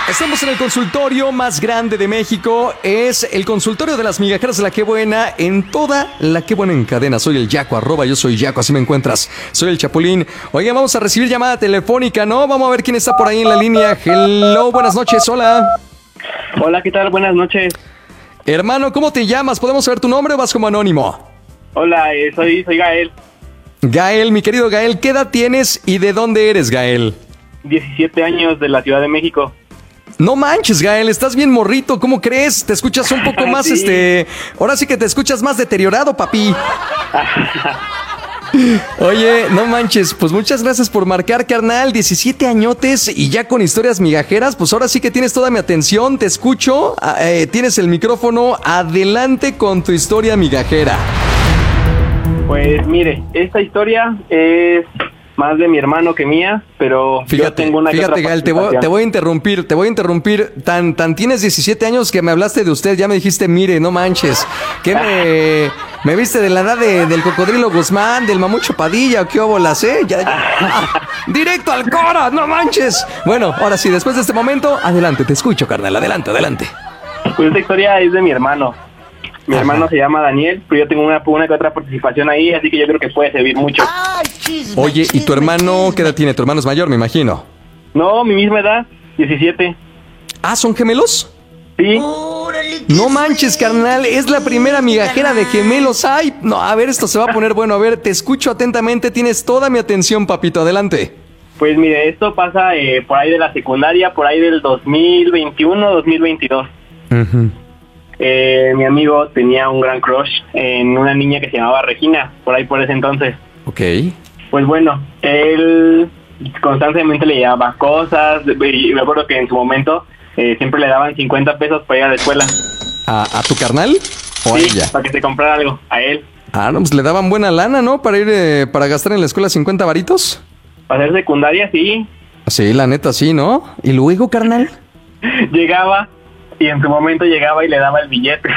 Estamos en el consultorio más grande de México. Es el consultorio de las migajeras de La Qué Buena en toda La Qué Buena en cadena. Soy el Yaco, @yo soy Yaco, así me encuentras. Soy el Chapulín. Oigan, vamos a recibir llamada telefónica, ¿no? Vamos a ver quién está por ahí en la línea. Hello, buenas noches, hola. Hola, ¿qué tal? Buenas noches. Hermano, ¿cómo te llamas? ¿Podemos saber tu nombre o vas como anónimo? Hola, soy Gael. Gael, mi querido Gael, ¿qué edad tienes y de dónde eres, Gael? 17 años de la Ciudad de México. No manches, Gael, estás bien morrito, ¿cómo crees? Te escuchas un poco más, Sí. Ahora sí que te escuchas más deteriorado, papi. Oye, no manches, pues muchas gracias por marcar, carnal. 17 añotes y ya con historias migajeras, pues ahora sí que tienes toda mi atención, te escucho, tienes el micrófono, adelante con tu historia migajera. Pues mire, esta historia es más de mi hermano que mía, pero yo Fíjate, tengo una que otra Gael, te voy a interrumpir. Tan tienes 17 años que me hablaste de usted, ya me dijiste, mire, no manches. ¿Qué me viste de la edad del Cocodrilo Guzmán, del Mamucho Padilla o qué óbolas, Directo al cora, no manches. Bueno, ahora sí, después de este momento, adelante, te escucho, carnal, adelante. Pues esta historia es de mi hermano. Mi hermano se llama Daniel, pero yo tengo una que otra participación ahí, así que yo creo que puede servir mucho. Oye, ¿y tu hermano qué edad tiene? Tu hermano es mayor, me imagino. No, mi misma edad, 17. Ah, ¿son gemelos? Sí. No manches, carnal, es la primera migajera de gemelos. Ay, no, a ver, esto se va a poner bueno. A ver, te escucho atentamente, tienes toda mi atención, papito, adelante. Pues mire, esto pasa por ahí de la secundaria, por ahí del 2021, 2022. Uh-huh. Mi amigo tenía un gran crush en una niña que se llamaba Regina, por ahí por ese entonces. Ok. Pues bueno, él constantemente le llevaba cosas, y me acuerdo que en su momento siempre le daban 50 pesos para ir a la escuela. ¿A tu carnal o a Sí, ella? para que se comprara algo, a él. Ah, no, pues le daban buena lana, ¿no? Para ir, para gastar en la escuela 50 varitos. Para hacer secundaria, sí. Sí, la neta, sí, ¿no? ¿Y luego, carnal? Llegaba, y en su momento llegaba y le daba el billete.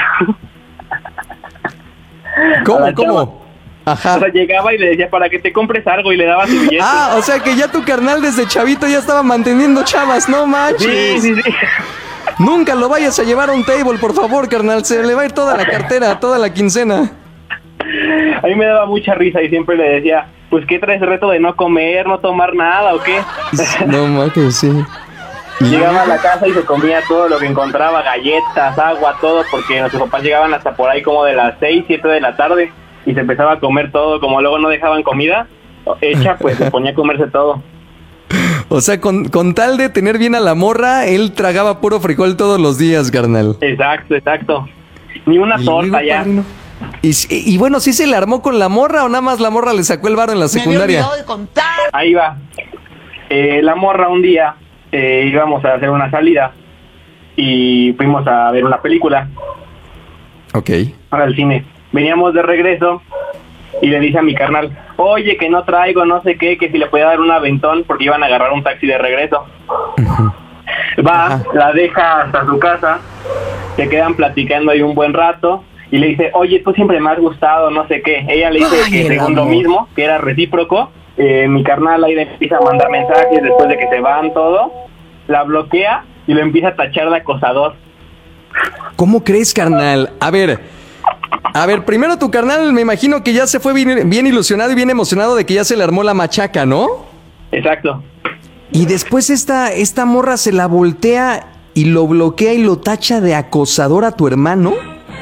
¿Cómo, A la chava. cómo? Ajá. O sea, llegaba y le decía, para que te compres algo, y le daba su billete. Ah, o sea que ya tu carnal desde chavito ya estaba manteniendo chavas, no manches. Sí. Nunca lo vayas a llevar a un table, por favor, carnal. Se le va a ir toda la cartera, toda la quincena. A mí me daba mucha risa y siempre le decía, pues, ¿qué traes reto de no comer, no tomar nada o qué? No manches, sí. Llegaba a la casa y se comía todo lo que encontraba, galletas, agua, todo, porque nuestros papás llegaban hasta por ahí como de las 6, 7 de la tarde y se empezaba a comer todo. Como luego no dejaban comida hecha, pues se ponía a comerse todo. O sea, con tal de tener bien a la morra, él tragaba puro frijol todos los días, carnal. Exacto. Ni una Y torta luego, ya. padrino. Y bueno, ¿sí se le armó con la morra o nada más la morra le sacó el varo en la secundaria? Ahí va. La morra un día íbamos a hacer una salida y fuimos a ver una película Ok. al cine. Veníamos de regreso y le dije a mi carnal, oye, que no traigo no sé qué, que si le podía dar un aventón porque iban a agarrar un taxi de regreso. Va, Ajá. la deja hasta su casa, se quedan platicando ahí un buen rato y le dice, oye, tú siempre me has gustado, no sé qué. Ella le dice que según lo mismo, que era recíproco. Mi carnal ahí le empieza a mandar mensajes después de que se van todo, la bloquea y lo empieza a tachar de acosador. ¿Cómo crees, carnal? A ver, primero tu carnal me imagino que ya se fue bien ilusionado y bien emocionado de que ya se le armó la machaca, ¿no? Exacto. Y después esta morra se la voltea y lo bloquea y lo tacha de acosador a tu hermano.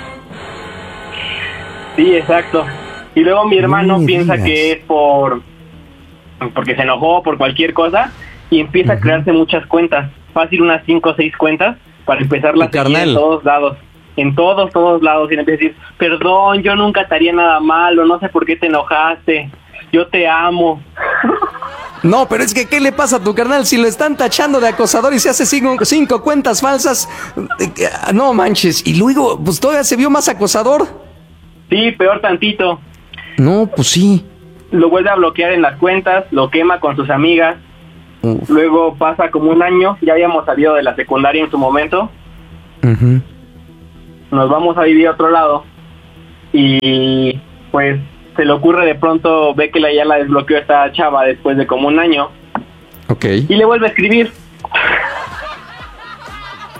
Sí, exacto. Y luego mi hermano No me piensa digas. que es porque se enojó por cualquier cosa y empieza a crearse muchas cuentas, fácil unas 5 o 6 cuentas para empezarlas a seguir carnal. en todos lados. En todos lados, y le empieza a decir, perdón, yo nunca te haría nada malo, no sé por qué te enojaste, yo te amo. No, pero es que ¿qué le pasa a tu carnal? Si lo están tachando de acosador y se hace 5 cuentas falsas, no manches. Y luego, pues todavía se vio más acosador. Sí, peor tantito. No, pues sí. Lo vuelve a bloquear en las cuentas, lo quema con sus amigas. Uf. Luego pasa como un año, ya habíamos salido de la secundaria en su momento. Uh-huh. Nos vamos a vivir a otro lado y pues se le ocurre de pronto, ve que ya la desbloqueó esta chava después de como un año Ok. y le vuelve a escribir.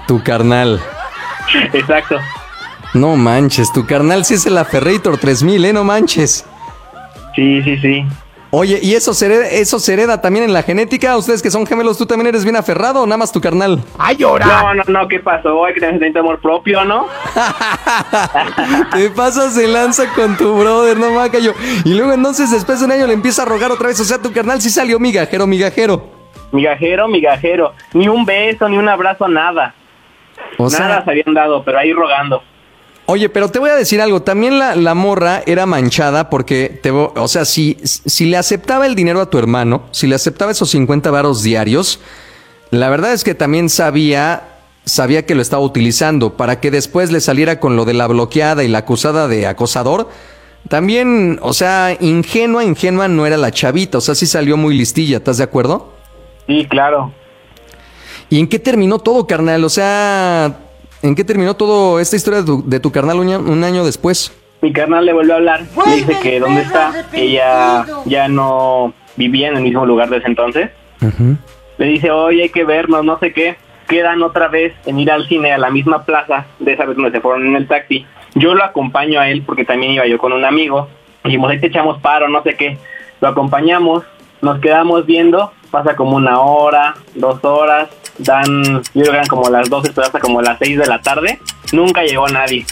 Tu carnal. Exacto. No manches, tu carnal sí es el Aferrator 3000, no manches. Sí, sí, sí. Oye, ¿y eso se hereda también en la genética? ¿Ustedes que son gemelos, tú también eres bien aferrado o nada más tu carnal? ¡Ay, llora! No, ¿qué pasó? Hay que tener amor propio, ¿no? Te pasas de lanza con tu brother, no macayo. Y luego entonces después de un año le empieza a rogar otra vez. O sea, tu carnal sí salió migajero. Migajero. Ni un beso, ni un abrazo, nada. Nada se habían dado, pero ahí rogando. Oye, pero te voy a decir algo. También la morra era manchada porque, o sea, si le aceptaba el dinero a tu hermano, si le aceptaba esos 50 varos diarios, la verdad es que también sabía que lo estaba utilizando para que después le saliera con lo de la bloqueada y la acusada de acosador. También, o sea, ingenua no era la chavita. O sea, sí salió muy listilla, ¿estás de acuerdo? Sí, claro. ¿Y en qué terminó todo, carnal? O sea, ¿en qué terminó todo esta historia de tu carnal un año después? Mi carnal le volvió a hablar, le dice que dónde está, ella ya no vivía en el mismo lugar de ese entonces. Uh-huh. Le dice, oye, hay que vernos, no sé qué. Quedan otra vez en ir al cine a la misma plaza, de esa vez donde se fueron en el taxi. Yo lo acompaño a él porque también iba yo con un amigo. Dijimos, ahí te echamos paro, no sé qué. Lo acompañamos, nos quedamos viendo, pasa como 1 hora, 2 horas. Yo creo que eran como las 12, pero hasta como las 6 de la tarde. Nunca llegó nadie.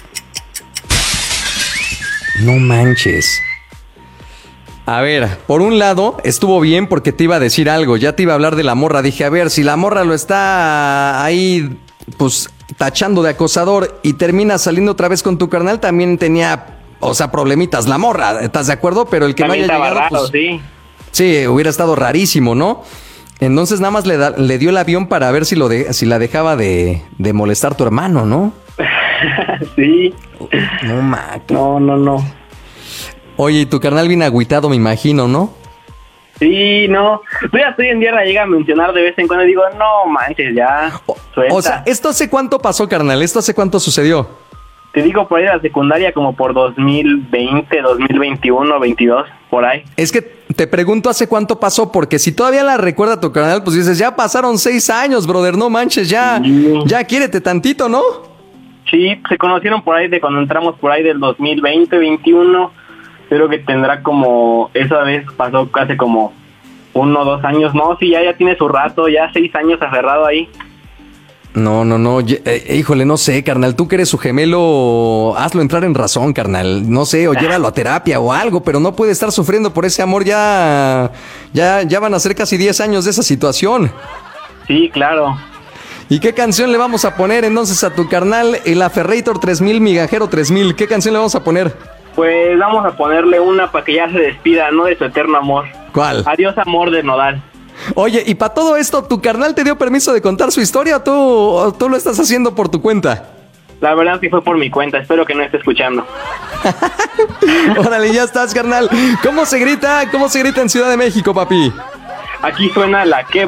No manches. A ver, por un lado, estuvo bien porque te iba a decir algo. Ya te iba a hablar de la morra. Dije, a ver, si la morra lo está ahí, pues, tachando de acosador y termina saliendo otra vez con tu carnal, también tenía, o sea, problemitas la morra. ¿Estás de acuerdo? Pero el que también no haya estaba llegado, raro, pues, sí. Sí, hubiera estado rarísimo, ¿no? Entonces nada más le dio el avión para ver si la dejaba de molestar tu hermano, ¿no? Sí. No, Mac. No. Oye, y tu carnal bien agüitado, me imagino, ¿no? Sí, no. Todavía hoy en día la llega a mencionar de vez en cuando y digo, no manches, ya. Suelta. O sea, ¿esto hace cuánto pasó, carnal? ¿Esto hace cuánto sucedió? Te digo por ahí de la secundaria como por 2020, 2021, 22, por ahí. Es que te pregunto hace cuánto pasó, porque si todavía la recuerda tu carnal, pues dices, ya pasaron 6 años, brother, no manches, ya quiérete tantito, ¿no? Sí, se conocieron por ahí de cuando entramos por ahí del 2020, 21. Creo que tendrá como, esa vez pasó casi como 1 o 2 años. No, sí, ya tiene su rato, ya 6 años aferrado ahí. No, híjole, no sé, carnal, tú que eres su gemelo, hazlo entrar en razón, carnal, no sé, o llévalo a terapia o algo, pero no puede estar sufriendo por ese amor, ya van a ser casi 10 años de esa situación. Sí, claro. ¿Y qué canción le vamos a poner entonces a tu carnal, el Aferrator 3000, Migajero 3000? ¿Qué canción le vamos a poner? Pues vamos a ponerle una para que ya se despida, ¿no? De su eterno amor. ¿Cuál? Adiós, amor de Nodal. Oye, y para todo esto, ¿tu carnal te dio permiso de contar su historia o tú lo estás haciendo por tu cuenta? La verdad sí fue por mi cuenta, espero que no esté escuchando. Órale, ya estás, carnal. ¿Cómo se grita en Ciudad de México, papi? Aquí suena la que